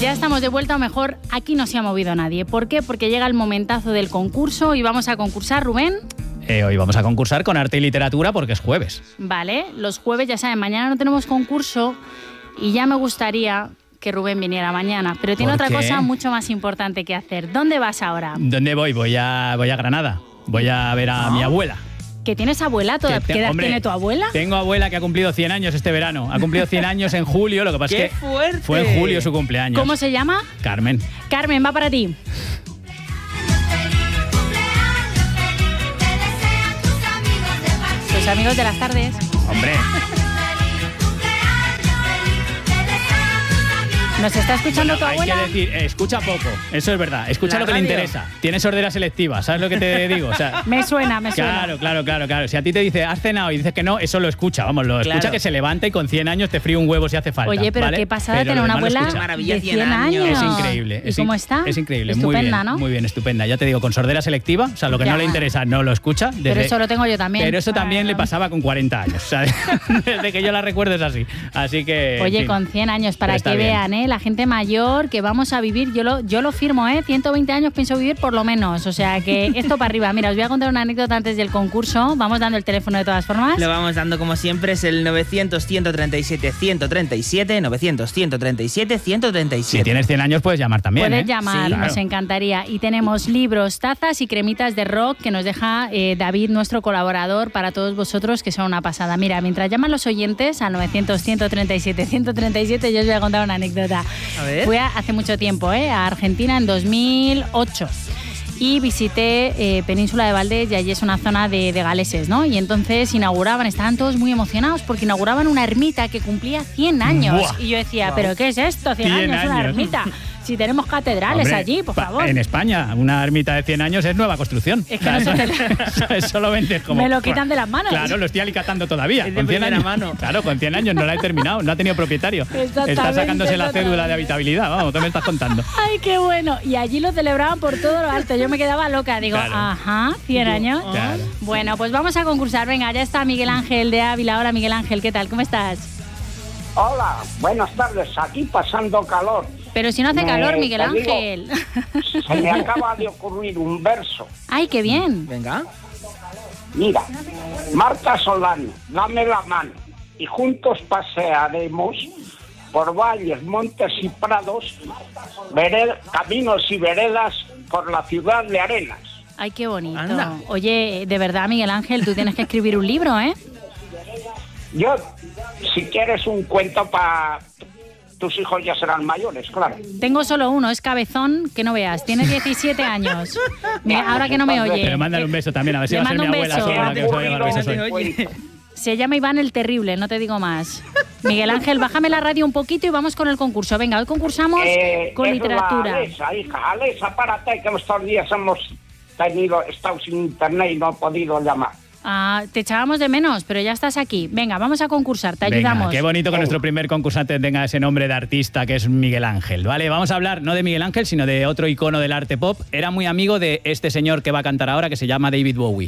Ya estamos de vuelta, o mejor, aquí no se ha movido nadie. ¿Por qué? Porque llega el momentazo del concurso y vamos a concursar, Rubén. Hoy vamos a concursar con arte y literatura porque es jueves. Vale, los jueves, ya saben, mañana no tenemos concurso y ya me gustaría que Rubén viniera mañana, pero tiene otra cosa mucho más importante que hacer. ¿Dónde vas ahora? ¿Dónde voy? Voy a Granada. Voy a ver a mi abuela. ¿Que tienes abuela? ¿Qué edad tiene tu abuela? Tengo abuela que ha cumplido 100 años este verano. Ha cumplido 100 años en julio, lo que pasa es que fuerte. Fue en julio su cumpleaños. ¿Cómo se llama? Carmen. Carmen, va para ti. Tus amigos de las tardes. Hombre. ¿Nos está escuchando tu abuela? Hay que decir, escucha poco, eso es verdad. Escucha lo que le interesa. Tiene sordera selectiva, ¿sabes lo que te digo? O sea, me suena. Claro. Si a ti te dice, has cenado y dices que no, eso lo escucha. Vamos, escucha que se levanta y con 100 años te fríe un huevo si hace falta. Oye, pero ¿vale? qué pasada tener una abuela de 100 años. Es increíble. ¿Y cómo está? Es increíble. Estupenda, muy bien, ¿no? Muy bien, estupenda. Ya te digo, con sordera selectiva, o sea, lo que no le interesa no lo escucha. Pero eso lo tengo yo también. Pero eso también le pasaba con 40 años. O sea, desde que yo la recuerdo es así. Así que... Oye, en fin, con 100 años, para que vean, la gente mayor que vamos a vivir, yo lo firmo, 120 años pienso vivir por lo menos, o sea que esto para arriba. Mira, os voy a contar una anécdota antes del concurso, vamos dando el teléfono de todas formas. Lo vamos dando como siempre, es el 900-137-137, 900-137-137. Si tienes 100 años puedes llamar también. Puedes llamar, sí, claro. Nos encantaría. Y tenemos libros, tazas y cremitas de rock que nos deja David, nuestro colaborador, para todos vosotros, que son una pasada. Mira, mientras llaman los oyentes al 900-137-137, yo os voy a contar una anécdota. A ver. Fui hace mucho tiempo, a Argentina en 2008. Y visité Península de Valdés y allí es una zona de galeses, ¿no? Y entonces estaban todos muy emocionados porque inauguraban una ermita que cumplía 100 años. ¡Buah! Y yo decía, ¿pero qué es esto? 100 años, una ermita. Si tenemos catedrales allí, por favor. En España, una ermita de 100 años es nueva construcción. Es que no eso lo vendes como... Me lo quitan de las manos. Claro, lo estoy alicatando todavía. Es Con de 100 primera años. mano. Claro, con 100 años no la he terminado, no ha tenido propietario. Está sacándose la cédula de habitabilidad, vamos, ¿qué me estás contando? Ay, qué bueno. Y allí lo celebraban por todo lo alto. Yo me quedaba loca. Digo, claro. Ajá, 100 años. Claro. Bueno, pues vamos a concursar. Venga, ya está Miguel Ángel de Ávila. Hola, Miguel Ángel, ¿qué tal? ¿Cómo estás? Hola, buenas tardes. Aquí pasando calor. Pero si no hace calor, Miguel Ángel. Se me acaba de ocurrir un verso. Ay, qué bien. Venga. Mira, Marta Solano, dame la mano y juntos pasearemos por valles, montes y prados, caminos y veredas por la ciudad de Arenas. Ay, qué bonito. Anda. Oye, de verdad, Miguel Ángel, tú tienes que escribir un libro, ¿eh? Yo, si quieres un cuento para... Tus hijos ya serán mayores, claro. Tengo solo uno, es cabezón, que no veas, tiene 17 años. Mira, ahora que no me oye. Pero mándale un beso también, a ver si Le va a ser mi mando un abuela beso. sola, que os va a llevar besos hoy. Oye. Se llama Iván el Terrible, no te digo más. Miguel Ángel, bájame la radio un poquito y vamos con el concurso. Venga, hoy concursamos con literatura. Alexa, hija, Alexa, párate, que estos días estado sin internet y no he podido llamar. Ah, te echábamos de menos, pero ya estás aquí. Venga, vamos a concursar, te Venga, ayudamos. qué bonito que nuestro primer concursante tenga ese nombre de artista que es Miguel Ángel, ¿vale? Vamos a hablar no de Miguel Ángel, sino de otro icono del arte pop. Era muy amigo de este señor que va a cantar ahora, que se llama David Bowie.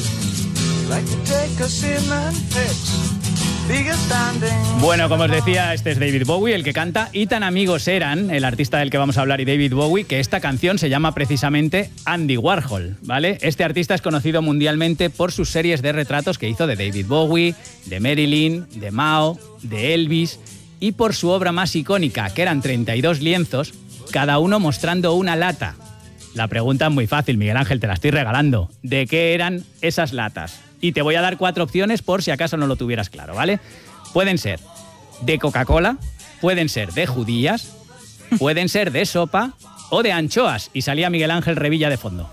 Bueno, como os decía, este es David Bowie, el que canta, y tan amigos eran el artista del que vamos a hablar y David Bowie, que esta canción se llama precisamente Andy Warhol, ¿vale? Este artista es conocido mundialmente por sus series de retratos que hizo de David Bowie, de Marilyn, de Mao, de Elvis, y por su obra más icónica, que eran 32 lienzos, cada uno mostrando una lata. La pregunta es muy fácil, Miguel Ángel, te la estoy regalando. ¿De qué eran esas latas? Y te voy a dar 4 opciones por si acaso no lo tuvieras claro, ¿vale? Pueden ser de Coca-Cola, pueden ser de judías, pueden ser de sopa o de anchoas. Y salía Miguel Ángel Revilla de fondo.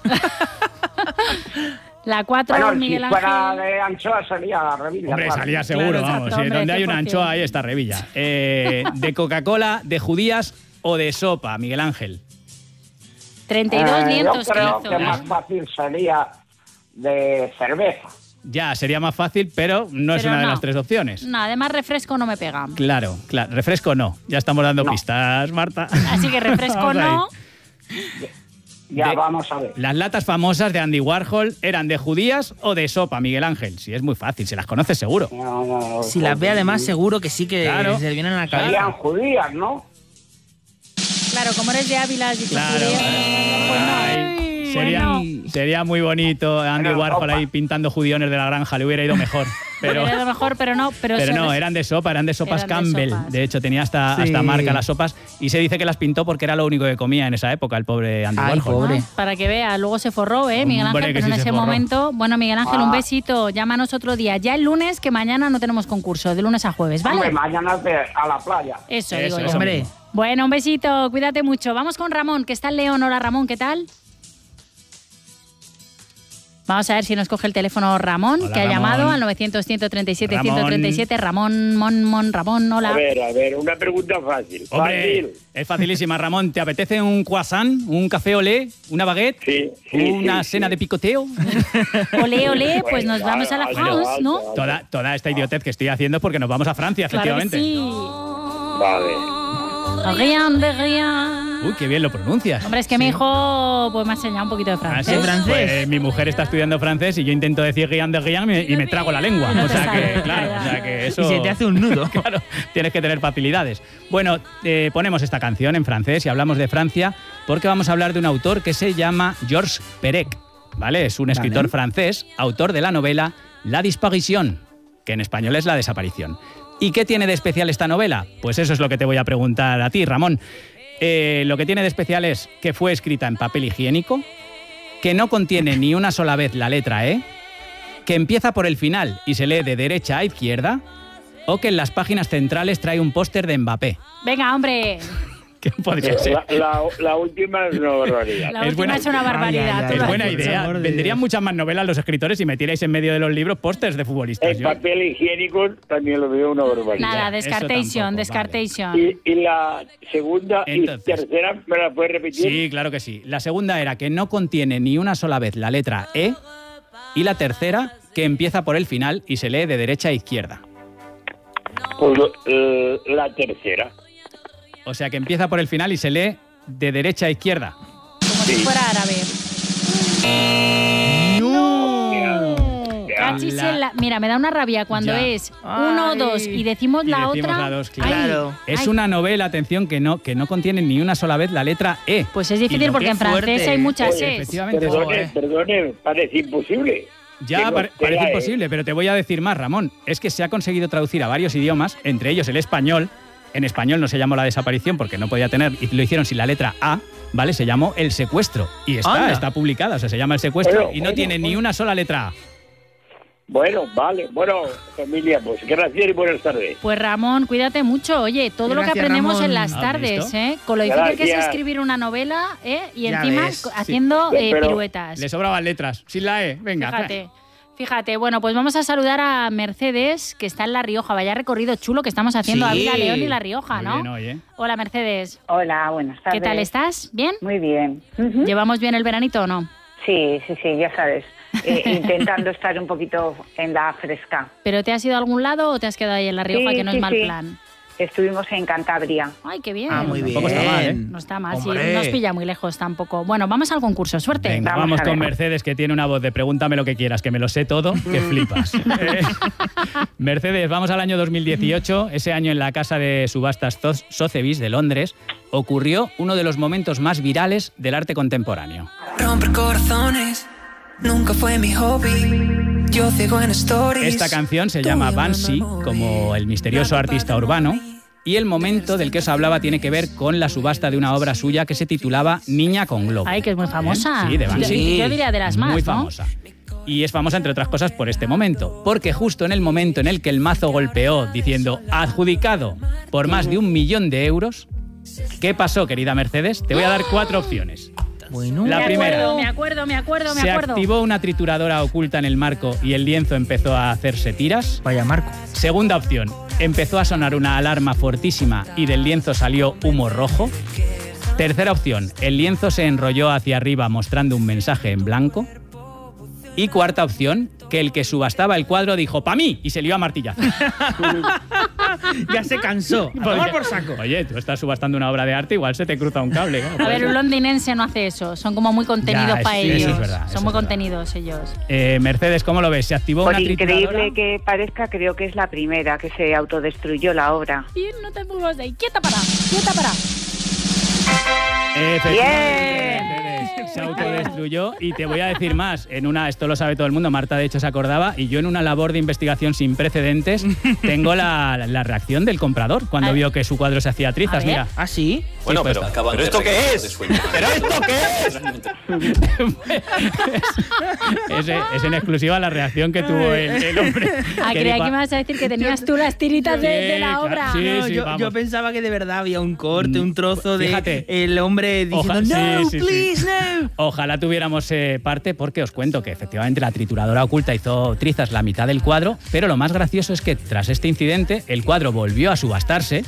La 4, Bueno, Miguel si Ángel. fuera de anchoa sería la Revilla. Hombre, claro. salía seguro, Claro, vamos. exacto, hombre, Donde hay una 100%. anchoa, ahí está Revilla. De Coca-Cola, de judías o de sopa, Miguel Ángel. 32 lienzos Yo creo que que hizo. más fácil sería de cerveza. Ya, sería más fácil, pero no es Pero una de no. las 3 opciones. No, además refresco no me pega. Claro, claro. Refresco no. Ya estamos dando No. pistas, Marta. Así que refresco Vamos ahí. no. Ya, vamos a ver. Las latas famosas de Andy Warhol eran de judías o de sopa, Miguel Ángel. Sí, es muy fácil, si las conoces seguro. No, Si las ve además seguro que sí que Claro. se le vienen a la Serían cabeza. judías, ¿no? claro, como eres de Ávila, has dicho Claro. pues no. Ay, Bueno. sería muy bonito Andy Pero Warhol sopa. ahí pintando judiones de la granja, le hubiera ido mejor. Pero, Era lo mejor, pero no. Pero no, eran de sopas Eran de Campbell. sopas. De hecho, tenía hasta Sí. marca las sopas y se dice que las pintó porque era lo único que comía en esa época, el pobre Andy Ay, Warhol. pobre. Para que vea, luego se forró, Miguel Hombre, Ángel, que pero sí en se ese forró. momento. Bueno, Miguel Ángel, un besito. Llámanos otro día. Ya el lunes, que mañana no tenemos concurso, de lunes a jueves, ¿vale? Hombre, mañana a la playa. Eso, Eso, digo yo. eso Hombre. mismo. Bueno, un besito, cuídate mucho. Vamos con Ramón, que está en León. Hola, Ramón, ¿qué tal? Vamos a ver si nos coge el teléfono Ramón, Hola, que ha Ramón. llamado al 900-137-137. Ramón, hola. A ver, una pregunta fácil. Hombre, Fácil. es facilísima, Ramón. ¿Te apetece un croissant, un café olé, una baguette, Sí, una cena de picoteo? Olé, pues nos vamos a la France, ¿no? Toda esta idiotez que estoy haciendo es porque nos vamos a Francia, Claro que efectivamente. sí. Vale. Rien de rien. Uy, qué bien lo pronuncias. Hombre, es que mi hijo pues me ha enseñado un poquito de Ah, francés. sí, francés. pues, mi mujer está estudiando francés y yo intento decir Guián de Guián y me trago la lengua. No O te sea sale, que, claro, ya. o sea que eso... Y se te hace un nudo. Claro, tienes que tener facilidades. Bueno, ponemos esta canción en francés y hablamos de Francia porque vamos a hablar de un autor que se llama Georges Perec, ¿vale? Es un escritor francés, autor de la novela La Disparition, que en español es La Desaparición. ¿Y qué tiene de especial esta novela? Pues eso es lo que te voy a preguntar a ti, Ramón. Lo que tiene de especial es que fue escrita en papel higiénico, que no contiene ni una sola vez la letra E, que empieza por el final y se lee de derecha a izquierda, o que en las páginas centrales trae un póster de Mbappé. Venga, hombre. ¿Qué podría ser? La última es una barbaridad. La Es última buena- es una barbaridad. Ay, ay, ay, tú Es lo has buena por dicho. idea. favor de Vendrían Dios. muchas más novelas los escritores si metierais en medio de los libros pósters de futbolistas. El Yo- papel higiénico también lo veo una barbaridad. Nada, Eso descartation, tampoco, descartation. Y la segunda Entonces. y tercera, ¿me la puedes repetir? Sí, claro que sí. La segunda era que no contiene ni una sola vez la letra E, y la tercera que empieza por el final y se lee de derecha a izquierda. Pues la tercera. O sea que empieza por el final y se lee de derecha a izquierda. Como si fuera árabe. Cachis en la- Mira, me da una rabia cuando Ya. es 1 o 2 y decimos Y la decimos otra. la dos, Ay, claro. Es ay. una novela, atención, que no contiene ni una sola vez la letra E. Pues es difícil porque qué en francés fuerte. hay muchas Oye, es. Efectivamente. Perdone, parece imposible. Ya Que no parece sea, imposible, pero te voy a decir más, Ramón. Es que se ha conseguido traducir a varios idiomas, entre ellos el español. En español no se llamó La Desaparición porque no podía tener, y lo hicieron sin la letra A, ¿vale? Se llamó El Secuestro. Y Anda. está publicada, o sea, se llama El Secuestro Bueno, y no bueno, tiene ni bueno. una sola letra A. Bueno, vale. Bueno, familia, pues gracias y buenas tardes. Pues Ramón, cuídate mucho. Oye, todo lo que Gracias, aprendemos Ramón. en las ¿Has tardes, visto? Con lo difícil que es Gracias. escribir una novela, y Ya encima ves, sí. haciendo Pero- piruetas. Le sobraban letras, sin la E. Venga. Fíjate, bueno, pues vamos a saludar a Mercedes, que está en La Rioja. Vaya recorrido chulo que estamos haciendo Sí. Ávila, León y La Rioja, Muy ¿no? bien, oye. Hola, Mercedes. Hola, buenas tardes. ¿Qué tal estás? ¿Bien? Muy bien. Ujú. ¿Llevamos bien el veranito o no? Sí, ya sabes. Intentando estar un poquito en la fresca. ¿Pero te has ido a algún lado o te has quedado ahí en La Rioja, Sí, que no es sí, mal sí. plan? Estuvimos en Cantabria. Ay, qué bien. Ah, muy bien. Tampoco está mal, ¿eh? No está mal, Hombre. sí, nos pilla muy lejos tampoco. Bueno, vamos al concurso, suerte. Venga, Vamos vamos a con ver. Mercedes, que tiene una voz de pregúntame lo que quieras, que me lo sé todo, que flipas. Mercedes, vamos al año 2018. Ese año en la casa de subastas Sotheby's de Londres ocurrió uno de los momentos más virales del arte contemporáneo. Romper corazones nunca fue mi hobby. Yo ciego en stories. Esta canción se llama Banksy, como el misterioso artista urbano, y el momento del que os hablaba tiene que ver con la subasta de una obra suya que se titulaba Niña con globo. Ay, que es muy famosa. Sí, de Banksy. Yo diría de las más, Muy ¿no? famosa. Y es famosa, entre otras cosas, por este momento. Porque justo en el momento en el que el mazo golpeó diciendo adjudicado por más de 1 millón de euros, ¿qué pasó, querida Mercedes? Te voy a dar 4 opciones. Bueno, La primera. Me acuerdo. Se activó una trituradora oculta en el marco y el lienzo empezó a hacerse tiras. vaya Marco. Segunda opción, empezó a sonar una alarma fortísima y del lienzo salió humo rojo. Tercera opción, el lienzo se enrolló hacia arriba mostrando un mensaje en blanco. Y cuarta opción, que el que subastaba el cuadro dijo ¡pa' mí! Y se lió a martillazo. Ya se cansó. A tomar por saco. Oye, tú estás subastando una obra de arte, igual se te cruza un cable. ¿no? A Puede ver, ser. un londinense no hace eso. Son como muy contenidos Ya, para eso ellos. es verdad, eso Son muy es verdad. contenidos ellos. Mercedes, ¿cómo lo ves? ¿Se activó Por una trituradora? increíble que parezca, creo que es la primera que se autodestruyó la obra. Bien, no te muevas de ahí. Quieta para. Se autodestruyó y te voy a decir más. Esto lo sabe todo el mundo, Marta de hecho se acordaba, y yo en una labor de investigación sin precedentes tengo la reacción del comprador cuando vio que su cuadro se hacía trizas. Mira. ¿Ah, sí? Bueno, pero ¿esto qué es? ¿Pero esto qué es? Es en exclusiva la reacción que tuvo el hombre. Creía que me vas a decir que tenías tú las tiritas de la obra. Yo pensaba que de verdad había un corte, un trozo Fíjate. de el hombre diciendo no, please, no. Ojalá tuviéramos parte, porque os cuento que efectivamente la trituradora oculta hizo trizas la mitad del cuadro, pero lo más gracioso es que tras este incidente el cuadro volvió a subastarse